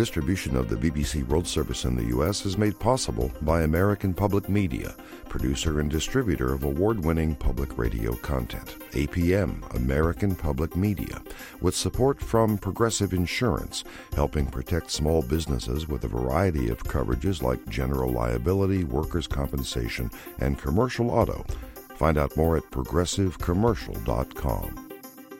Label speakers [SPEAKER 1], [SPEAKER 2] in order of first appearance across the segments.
[SPEAKER 1] Distribution of the BBC World Service in the U.S. is made possible by American Public Media, producer and distributor of award-winning public radio content. APM, American Public Media, with support from Progressive Insurance, helping protect small businesses with a variety of coverages like general liability, workers' compensation, and commercial auto. Find out more at progressivecommercial.com.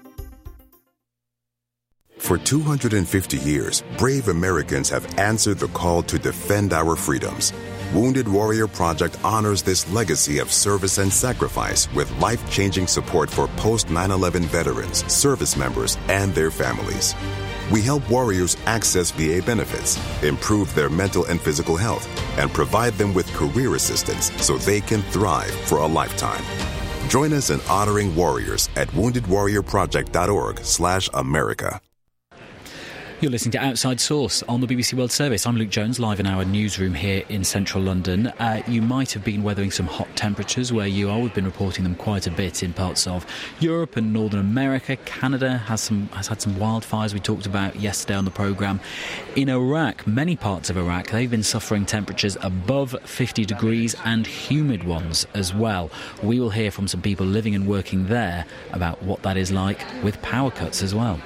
[SPEAKER 2] For 250 years, brave Americans have answered the call to defend our freedoms. Wounded Warrior Project honors this legacy of service and sacrifice with life-changing support for post-9/11 veterans, service members, and their families. We help warriors access VA benefits, improve their mental and physical health, and provide them with career assistance so they can thrive for a lifetime. Join us in honoring warriors at woundedwarriorproject.org/America.
[SPEAKER 3] You're listening to Outside Source on the BBC World Service. I'm Luke Jones, live in our newsroom here in central London. You might have been weathering some hot temperatures where you are. We've been reporting them quite a bit in parts of Europe and Northern America. Canada has had some wildfires we talked about yesterday on the programme. In Iraq, many parts of Iraq, they've been suffering temperatures above 50 degrees and humid ones as well. We will hear from some people living and working there about what that is like with power cuts as well.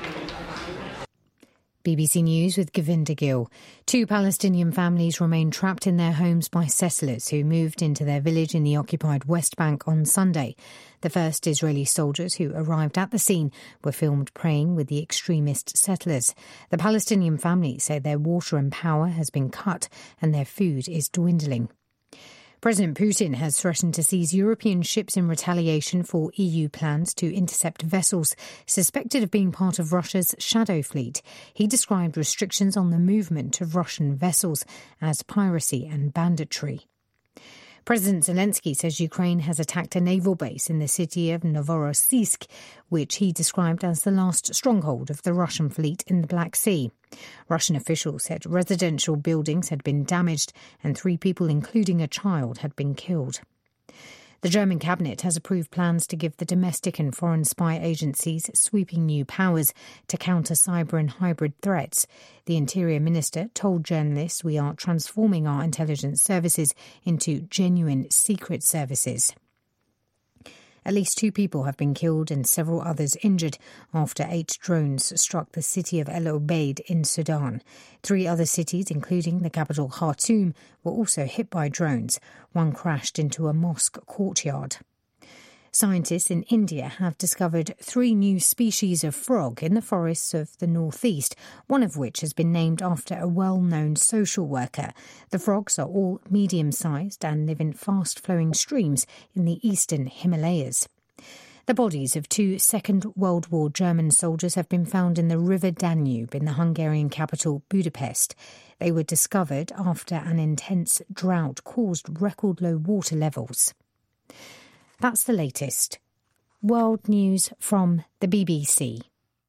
[SPEAKER 4] BBC News with Govinda Gill. 2 Palestinian families remain trapped in their homes by settlers who moved into their village in the occupied West Bank on Sunday. The first Israeli soldiers who arrived at the scene were filmed praying with the extremist settlers. The Palestinian families say their water and power has been cut and their food is dwindling. President Putin has threatened to seize European ships in retaliation for EU plans to intercept vessels suspected of being part of Russia's shadow fleet. He described restrictions on the movement of Russian vessels as piracy and banditry. President Zelensky says Ukraine has attacked a naval base in the city of Novorossiysk, which he described as the last stronghold of the Russian fleet in the Black Sea. Russian officials said residential buildings had been damaged and 3 people, including a child, had been killed. The German cabinet has approved plans to give the domestic and foreign spy agencies sweeping new powers to counter cyber and hybrid threats. The Interior Minister told journalists, "We are transforming our intelligence services into genuine secret services." At least 2 people have been killed and several others injured after 8 drones struck the city of El Obeid in Sudan. 3 other cities, including the capital Khartoum, were also hit by drones. One crashed into a mosque courtyard. Scientists in India have discovered 3 new species of frog in the forests of the northeast, one of which has been named after a well-known social worker. The frogs are all medium-sized and live in fast-flowing streams in the eastern Himalayas. The bodies of 2 Second World War German soldiers have been found in the River Danube in the Hungarian capital Budapest. They were discovered after an intense drought caused record-low water levels. That's the latest. World news from the BBC.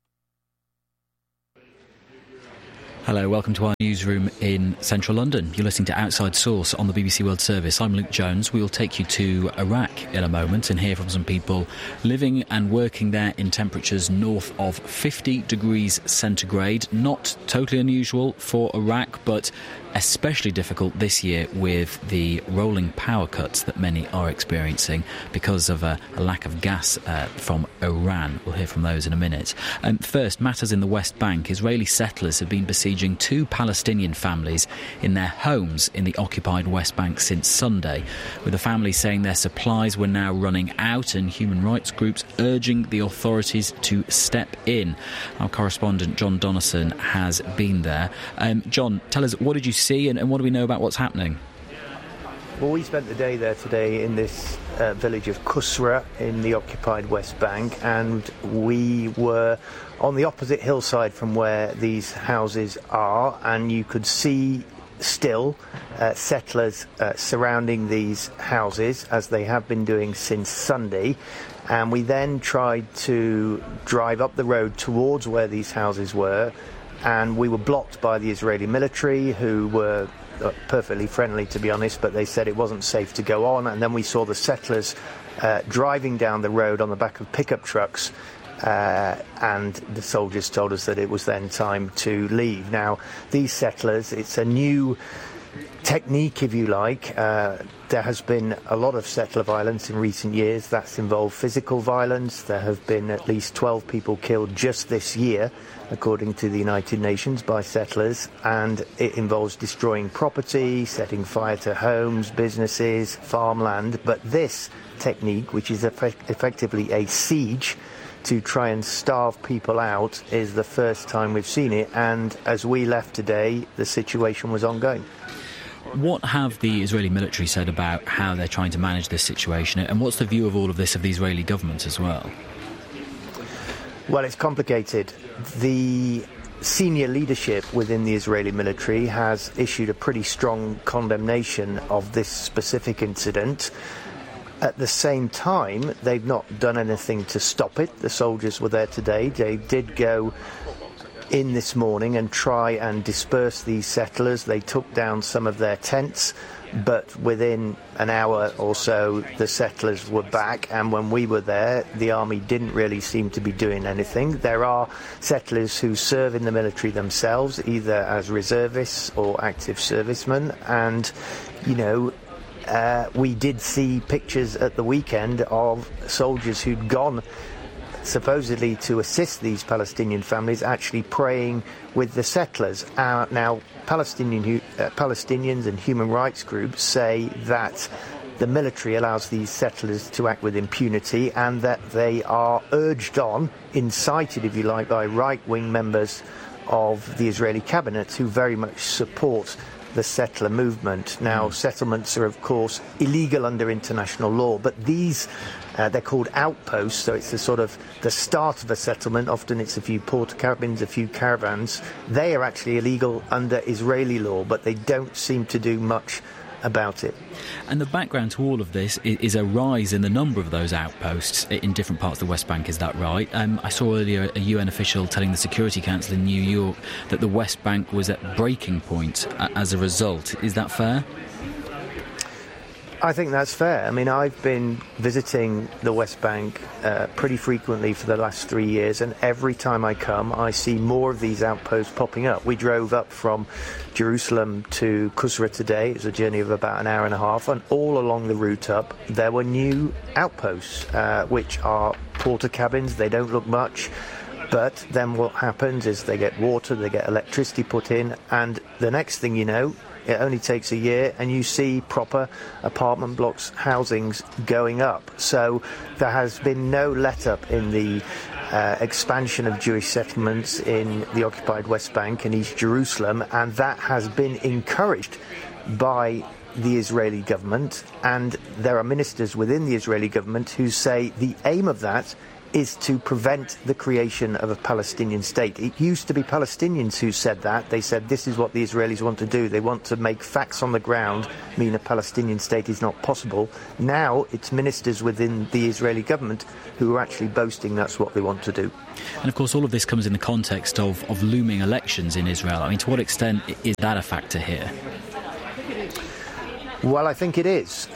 [SPEAKER 3] Hello, welcome to our newsroom in central London. You're listening to Outside Source on the BBC World Service. I'm Luke Jones. We will take you to Iraq in a moment and hear from some people living and working there in temperatures north of 50 degrees centigrade. Not totally unusual for Iraq, but especially difficult this year with the rolling power cuts that many are experiencing because of a lack of gas from Iran. We'll hear from those in a minute. First, matters in the West Bank. Israeli settlers have been besieging 2 Palestinian families in their homes in the occupied West Bank since Sunday, with the families saying their supplies were now running out and human rights groups urging the authorities to step in. Our correspondent John Donnison has been there. John, tell us, what did you see and what do we know about what's happening?
[SPEAKER 5] Well, we spent the day there today in this village of Kusra in the occupied West Bank, and we were on the opposite hillside from where these houses are, and you could see still settlers surrounding these houses, as they have been doing since Sunday. And we then tried to drive up the road towards where these houses were, and we were blocked by the Israeli military, who were perfectly friendly, to be honest, but they said it wasn't safe to go on. And then we saw the settlers driving down the road on the back of pickup trucks and the soldiers told us that it was then time to leave. Now, these settlers, it's a new technique, if you like. There has been a lot of settler violence in recent years. That's involved physical violence. There have been at least 12 people killed just this year, according to the United Nations, by settlers, and it involves destroying property, setting fire to homes, businesses, farmland. But this technique, which is effectively a siege to try and starve people out, is the first time we've seen it, and as we left today, the situation was ongoing.
[SPEAKER 3] What have the Israeli military said about how they're trying to manage this situation, and what's the view of all of this of the Israeli government as well?
[SPEAKER 5] Well, it's complicated. The senior leadership within the Israeli military has issued a pretty strong condemnation of this specific incident. At the same time, they've not done anything to stop it. The soldiers were there today. They did go in this morning and try and disperse these settlers. They took down some of their tents, but within an hour or so the settlers were back, and when we were there the army didn't really seem to be doing anything. There are settlers who serve in the military themselves, either as reservists or active servicemen, and we did see pictures at the weekend of soldiers who'd gone supposedly to assist these Palestinian families, actually praying with the settlers. Now, Palestinians and human rights groups say that the military allows these settlers to act with impunity, and that they are urged on, incited, if you like, by right-wing members of the Israeli cabinet who very much support the settler movement. Now, settlements are, of course, illegal under international law, but these they're called outposts, so it's the start of a settlement. Often it's a few porta cabins, a few caravans. They are actually illegal under Israeli law, but they don't seem to do much about it.
[SPEAKER 3] And the background to all of this is a rise in the number of those outposts in different parts of the West Bank, is that right? I saw earlier a UN official telling the Security Council in New York that the West Bank was at breaking point as a result. Is that fair?
[SPEAKER 5] I think that's fair. I mean, I've been visiting the West Bank pretty frequently for the last 3 years, and every time I come, I see more of these outposts popping up. We drove up from Jerusalem to Kusra today. It was a journey of about an hour and a half, and all along the route up, there were new outposts, which are porta cabins. They don't look much, but then what happens is they get water, they get electricity put in, and the next thing you know, it only takes a year and you see proper apartment blocks, housings going up. So there has been no let-up in the expansion of Jewish settlements in the occupied West Bank and East Jerusalem, and that has been encouraged by the Israeli government. And there are ministers within the Israeli government who say the aim of that is to prevent the creation of a Palestinian state. It used to be Palestinians who said that. They said this is what the Israelis want to do. They want to make facts on the ground mean a Palestinian state is not possible. Now it's ministers within the Israeli government who are actually boasting that's what they want to do.
[SPEAKER 3] And of course all of this comes in the context of looming elections in Israel. I mean, to what extent is that a factor here?
[SPEAKER 5] Well, I think it is.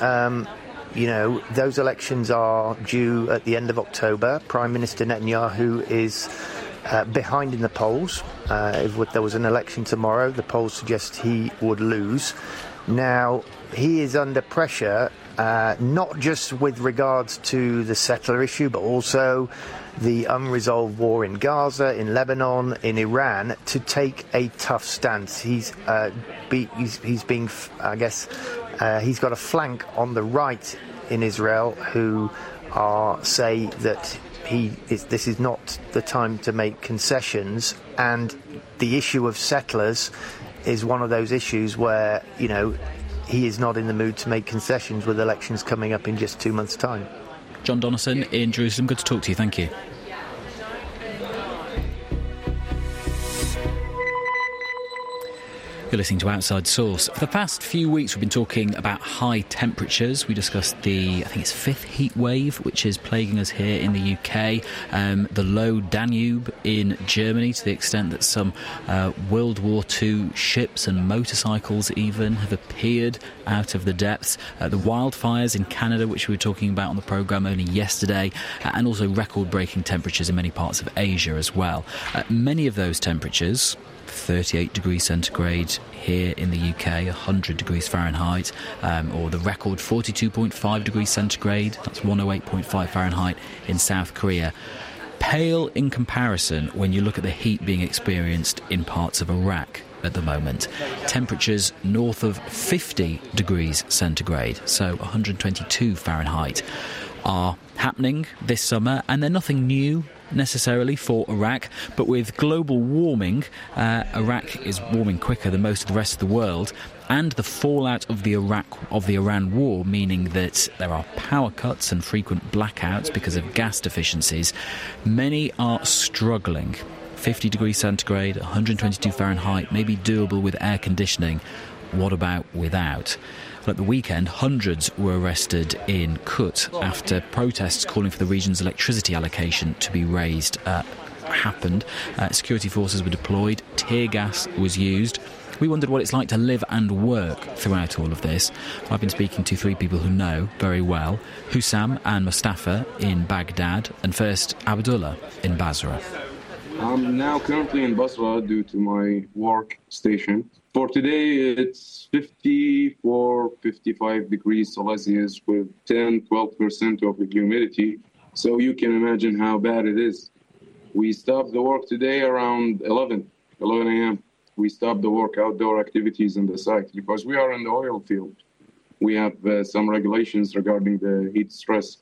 [SPEAKER 5] Those elections are due at the end of October. Prime Minister Netanyahu is behind in the polls. If there was an election tomorrow, the polls suggest he would lose. Now, he is under pressure, not just with regards to the settler issue, but also the unresolved war in Gaza, in Lebanon, in Iran, to take a tough stance. He's being, I guess, he's got a flank on the right in Israel who say that this is not the time to make concessions, and the issue of settlers is one of those issues where, he is not in the mood to make concessions with elections coming up in just 2 months' time.
[SPEAKER 3] John Donnison in Jerusalem, good to talk to you, thank you. You're listening to Outside Source. For the past few weeks, we've been talking about high temperatures. We discussed the, I think it's fifth heat wave, which is plaguing us here in the UK. The low Danube in Germany, to the extent that some World War II ships and motorcycles even have appeared out of the depths. The wildfires in Canada, which we were talking about on the programme only yesterday, and also record-breaking temperatures in many parts of Asia as well. Many of those temperatures, 38 degrees centigrade here in the UK, 100 degrees Fahrenheit, or the record 42.5 degrees centigrade, that's 108.5 Fahrenheit in South Korea, pale in comparison when you look at the heat being experienced in parts of Iraq at the moment. Temperatures north of 50 degrees centigrade, so 122 Fahrenheit, are happening this summer, and they're nothing new necessarily for Iraq, but with global warming, Iraq is warming quicker than most of the rest of the world, and the fallout of the Iran war, meaning that there are power cuts and frequent blackouts because of gas deficiencies. Many are struggling. 50 degrees centigrade, 122 Fahrenheit may be doable with air conditioning. What about without? At the weekend, hundreds were arrested in Kut after protests calling for the region's electricity allocation to be raised happened. Security forces were deployed, tear gas was used. We wondered what it's like to live and work throughout all of this. I've been speaking to three people who know very well: Hussam and Mustafa in Baghdad, and first Abdullah in Basra.
[SPEAKER 6] I'm now currently in Basra due to my work station. For today, it's 54, 55 degrees Celsius with 10-12% of the humidity. So you can imagine how bad it is. We stopped the work today around 11 a.m. We stopped the work outdoor activities in the site because we are in the oil field. We have some regulations regarding the heat stress.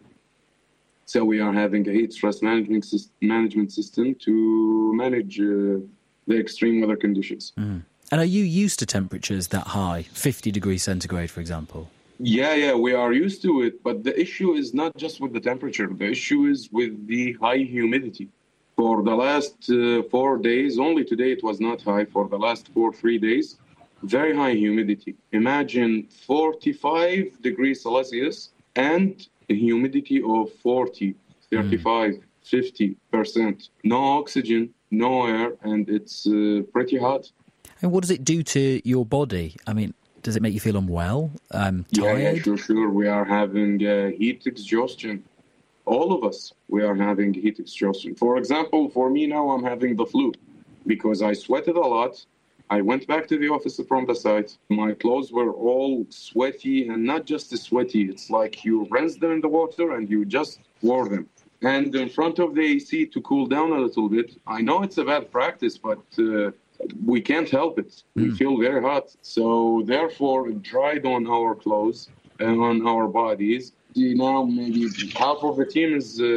[SPEAKER 6] So we are having a heat stress management system to manage the extreme weather conditions.
[SPEAKER 3] Mm. And are you used to temperatures that high, 50 degrees centigrade, for example?
[SPEAKER 6] Yeah, we are used to it. But the issue is not just with the temperature. The issue is with the high humidity. For the last 4 days, only today it was not high. For the last 3 days, very high humidity. Imagine 45 degrees Celsius and a humidity of 40, 35, 50%. No oxygen, no air, and it's pretty hot.
[SPEAKER 3] And what does it do to your body? I mean, does it make you feel unwell, tired?
[SPEAKER 6] Yeah, sure. We are having heat exhaustion. All of us, we are having heat exhaustion. For example, for me now, I'm having the flu because I sweated a lot. I went back to the office from the site. My clothes were all sweaty, and not just sweaty. It's like you rinse them in the water and you just wore them. And in front of the AC to cool down a little bit. I know it's a bad practice, but we can't help it. We feel very hot. So therefore, it dried on our clothes and on our bodies. Now maybe half of the team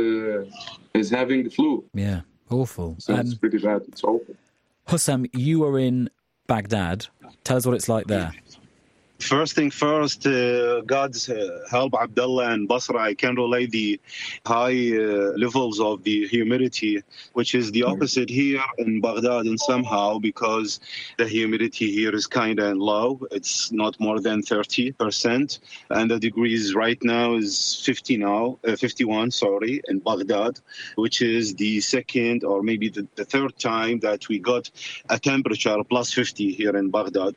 [SPEAKER 6] is having the flu.
[SPEAKER 3] Yeah, awful.
[SPEAKER 6] So it's pretty bad. It's awful.
[SPEAKER 3] Hussam, you are in Baghdad. Tell us what it's like there.
[SPEAKER 7] First thing first, God's help, Abdullah and Basra, I can relate the high levels of the humidity, which is the opposite here in Baghdad, and somehow because the humidity here is kind of low. It's not more than 30%, and the degrees right now is 51, in Baghdad, which is the second or maybe the third time that we got a temperature plus 50 here in Baghdad.